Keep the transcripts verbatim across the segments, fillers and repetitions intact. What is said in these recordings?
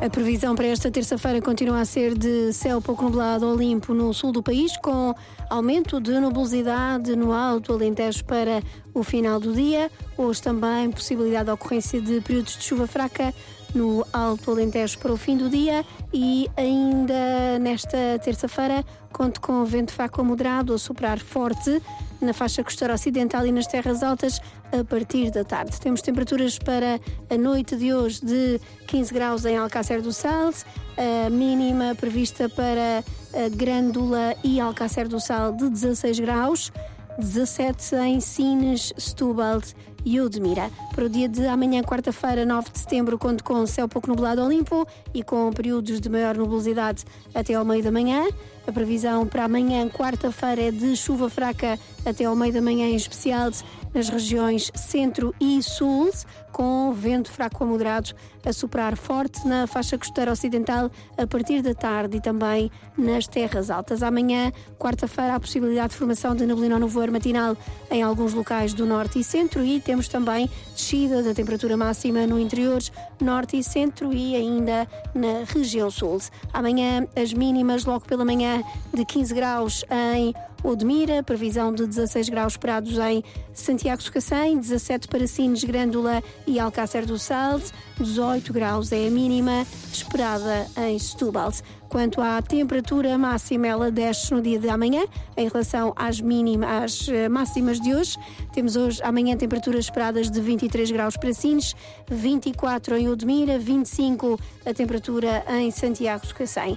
A previsão para esta terça-feira continua a ser de céu pouco nublado ou limpo no sul do país, com aumento de nubosidade no Alto Alentejo para o final do dia. Hoje também possibilidade de ocorrência de períodos de chuva fraca no Alto Alentejo para o fim do dia, e ainda nesta terça-feira conto com vento fraco a moderado a soprar forte na faixa costeira ocidental e nas terras altas a partir da tarde. Temos temperaturas para a noite de hoje de quinze graus em Alcácer do Sal, a mínima prevista para a Grândola e Alcácer do Sal de dezasseis graus, dezassete em Sines, Setúbal e Odmira. Para o dia de amanhã, quarta-feira, nove de setembro, conto com céu pouco nublado ou limpo e com períodos de maior nubosidade até ao meio da manhã. A previsão para amanhã, quarta-feira, é de chuva fraca até ao meio da manhã, em especial nas regiões centro e sul, com vento fraco a moderado a soprar forte na faixa costeira ocidental a partir da tarde e também nas terras altas. Amanhã, quarta-feira, há a possibilidade de formação de neblina ou nevoeiro matinal em alguns locais do norte e centro, e temos também descida da temperatura máxima no interior, norte e centro e ainda na região sul. Amanhã, as mínimas logo pela manhã de quinze graus em Odmira, previsão de dezasseis graus esperados em Santiago de Cacém, dezassete para Sines, Grândola e Alcácer do Sal, dezoito graus é a mínima esperada em Setúbal. Quanto à temperatura máxima, ela desce no dia de amanhã em relação às mínimas, às máximas de hoje. Temos hoje, amanhã, temperaturas esperadas de vinte e três graus para Sines, vinte e quatro em Odmira, vinte e cinco a temperatura em Santiago de Cacém.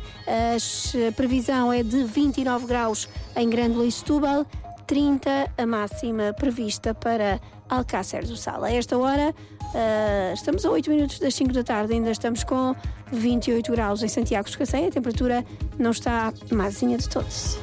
A previsão é de vinte e nove graus em Grândola e Setúbal, trinta a máxima prevista para Alcácer do Sal. A esta hora, uh, estamos a oito minutos das cinco da tarde, ainda estamos com vinte e oito graus em Santiago de Cacém. A temperatura não está mazinha de todos.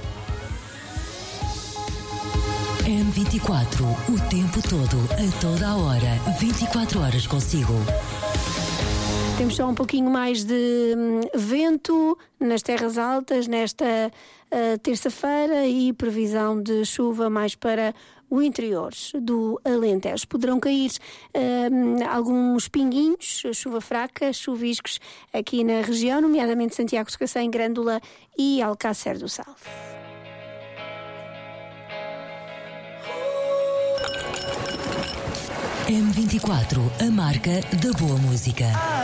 M vinte e quatro, o tempo todo, a toda a hora, vinte e quatro horas consigo. Temos só um pouquinho mais de hum, vento nas terras altas nesta uh, terça-feira e previsão de chuva mais para o interior do Alentejo. Poderão cair uh, alguns pinguinhos, chuva fraca, chuviscos aqui na região, nomeadamente Santiago de Cacém, Grândola e Alcácer do Sal. M vinte e quatro, a marca da boa música.